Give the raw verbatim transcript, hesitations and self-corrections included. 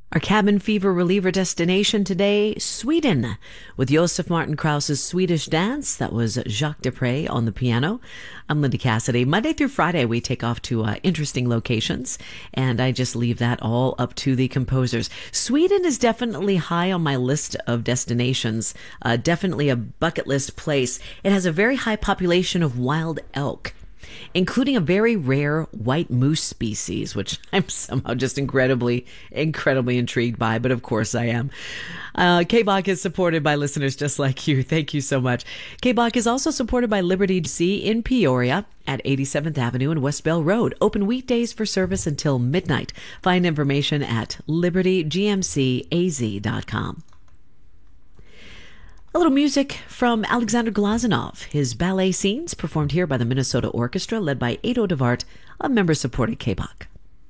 Our cabin fever reliever destination today, Sweden, with Josef Martin Krause's Swedish Dance. That was Jacques Dupre on the piano. I'm Linda Cassidy. Monday through Friday, we take off to uh, interesting locations, and I just leave that all up to the composers. Sweden is definitely high on my list of destinations, uh, definitely a bucket list place. It has a very high population of wild elk, including a very rare white moose species, which I'm somehow just incredibly, incredibly intrigued by. But of course I am. Uh, K B O C is supported by listeners just like you. Thank you so much. K B O C is also supported by Liberty G M C in Peoria at eighty-seventh Avenue and West Bell Road. Open weekdays for service until midnight. Find information at liberty g m c a z dot com. A little music from Alexander Glazunov. His ballet scenes performed here by the Minnesota Orchestra, led by Ado DeVart, a member-supported K B O C.